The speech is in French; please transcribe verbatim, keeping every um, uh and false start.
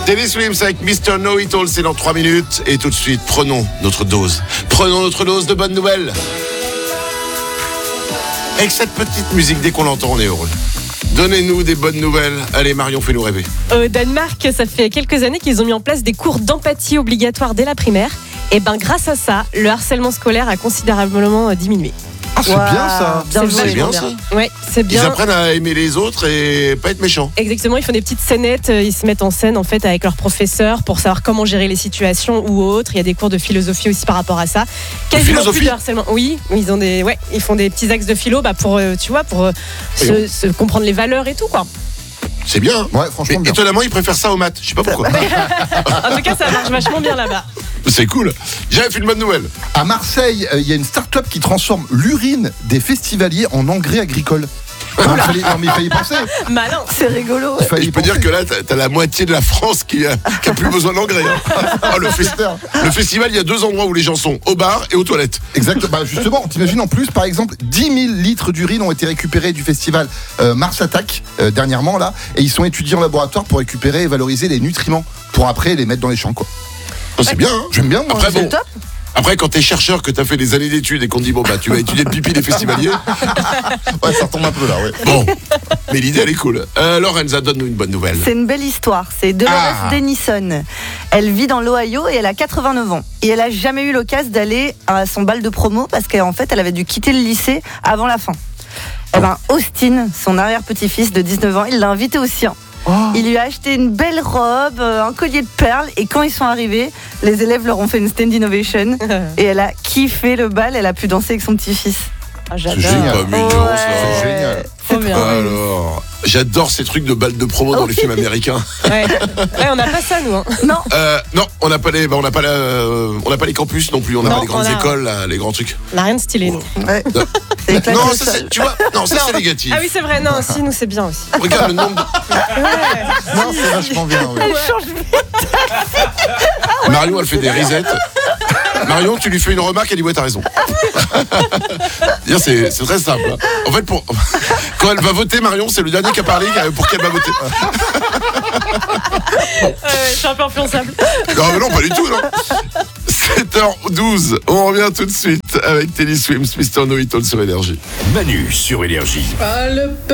Taylor Swift avec mister Know It All, c'est dans trois minutes. Et tout de suite, prenons notre dose. Prenons notre dose de bonnes nouvelles. Avec cette petite musique, dès qu'on l'entend, on est heureux. Donnez-nous des bonnes nouvelles. Allez, Marion, fais-nous rêver. Au Danemark, ça fait quelques années qu'ils ont mis en place des cours d'empathie obligatoires dès la primaire. Et ben, grâce à ça, le harcèlement scolaire a considérablement diminué. Ah, c'est Wow. bien ça. C'est C'est vachement bien, ça. Ouais, c'est bien. Ils apprennent à aimer les autres et pas être méchants. Exactement, ils font des petites scénettes, ils se mettent en scène en fait avec leurs professeurs pour savoir comment gérer les situations ou autres. Il y a des cours de philosophie aussi par rapport à ça. Quasiment philosophie plus de harcèlement. Oui, ils ont des, ouais, ils font des petits axes de philo, bah pour, euh, tu vois, pour euh, se, se comprendre les valeurs et tout quoi. C'est bien. Hein. Ouais, franchement Mais bien. étonnamment, ils préfèrent ça aux maths. Je sais pas pourquoi. En tout cas, ça marche vachement bien là-bas. C'est cool. J'avais fait une bonne nouvelle. À Marseille, il euh, y a une start-up qui transforme l'urine des festivaliers en engrais agricole. Non, il fallait, non, mais il fallait y penser. Malin. C'est rigolo. Il fallait Et y je peux penser. dire que là, t'as, t'as la moitié de la France qui a, qui a plus besoin d'engrais. Hein. Ah, le, festi- le festival, il y a deux endroits où les gens sont, au bar et aux toilettes. Exactement. Bah justement, t'imagines en plus, par exemple, dix mille litres d'urine ont été récupérés du festival euh, Mars Attack euh, dernièrement là, et ils sont étudiés en laboratoire pour récupérer et valoriser les nutriments pour après les mettre dans les champs quoi. Oh, c'est bien. Hein. J'aime bien moi. Après, C'est bon, top. après, quand t'es chercheur, que t'as fait des années d'études et qu'on te dit, bon, bah, tu vas étudier le pipi des festivaliers. Ouais, ça retombe un peu là. Ouais. Bon, mais l'idée, elle est cool. Euh, Lorenza, donne-nous une bonne nouvelle. C'est une belle histoire. C'est Dolores Ah. Denison. Elle vit dans l'Ohio et elle a quatre-vingt-neuf ans. Et elle a jamais eu l'occasion d'aller à son bal de promo parce qu'en fait, elle avait dû quitter le lycée avant la fin. Eh ben, Austin, son arrière-petit-fils de dix-neuf ans, il l'a invité au sien. Oh. Il lui a acheté une belle robe, euh, un collier de perles, et quand ils sont arrivés, les élèves leur ont fait une standing ovation. Et elle a kiffé le bal, elle a pu danser avec son petit-fils. Ah, C'est j'adore. génial. Pas mignon, Ouais. ça. C'est génial. Trop bien. Alors, j'adore ces trucs de balles de promo dans les films américains. Ouais. Ouais, on n'a pas ça nous. Hein. Non, Euh, non, on n'a pas les, bah, on n'a pas la, euh, on n'a pas les campus non plus. On n'a Non, pas les grandes on a- écoles, là, les grands trucs. On n'a rien de stylé nous. ouais. Non, C'est éclaté non au ça sol. c'est, tu vois, non, ça Non. c'est négatif. Ah oui, c'est vrai. Non, si nous c'est bien aussi. Regarde le nombre. De... Ouais. Non, c'est vachement bien. Ouais. Elle change Marion, elle fait des risettes. Marion, tu lui fais une remarque, elle dit ouais, t'as raison. Dire, c'est, c'est très simple. Hein. En fait, pour... quand elle va voter, Marion, c'est le dernier qui a parlé pour qu'elle va voter. Ouais, ouais, je suis un peu influençable. Non, mais non, pas du tout, non. sept heures douze, on revient tout de suite avec Taylor Swift, mister Know It All sur Énergie. Manu sur Énergie. Pas le